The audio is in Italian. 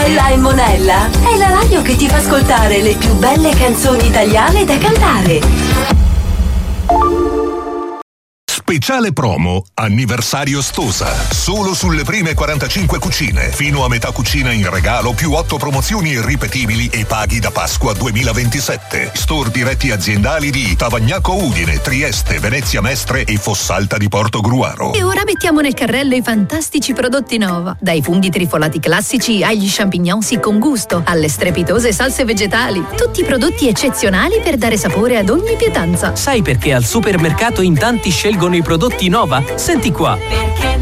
Ella e Monella è la radio che ti fa ascoltare le più belle canzoni italiane da cantare. Speciale promo anniversario Stosa. Solo sulle prime 45 cucine. Fino a metà cucina in regalo più 8 promozioni irripetibili e paghi da Pasqua 2027. Store diretti aziendali di Tavagnacco Udine, Trieste, Venezia Mestre e Fossalta di Portogruaro. E ora mettiamo nel carrello i fantastici prodotti Nova. Dai funghi trifolati classici agli champignons con gusto, alle strepitose salse vegetali. Tutti prodotti eccezionali per dare sapore ad ogni pietanza. Sai perché al supermercato in tanti scelgono i prodotti Nova? Senti qua. Perché